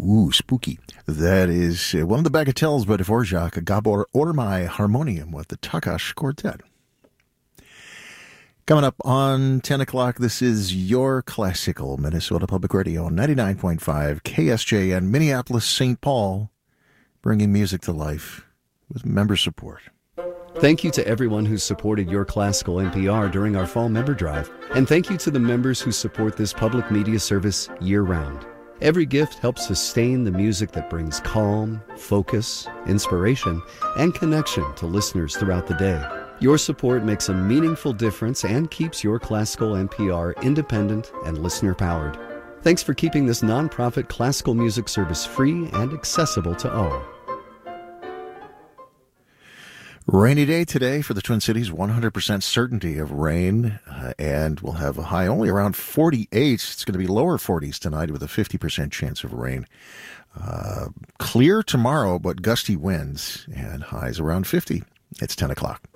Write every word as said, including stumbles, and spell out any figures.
Ooh, spooky. That is uh, one of the bagatelles by Dvorak, Gabor Ormai Harmonium with the Takash Quartet. Coming up on ten o'clock, this is Your Classical, Minnesota Public Radio, ninety-nine point five K S J N, Minneapolis, Saint Paul, bringing music to life with member support. Thank you to everyone who supported Your Classical N P R during our fall member drive. And thank you to the members who support this public media service year-round. Every gift helps sustain the music that brings calm, focus, inspiration, and connection to listeners throughout the day. Your support makes a meaningful difference and keeps Your Classical N P R independent and listener-powered. Thanks for keeping this nonprofit classical music service free and accessible to all. Rainy day today for the Twin Cities, one hundred percent certainty of rain, uh, and we'll have a high only around forty-eight. It's going to be lower forties tonight with a fifty percent chance of rain. Uh, clear tomorrow, but gusty winds and highs around fifty. It's ten o'clock.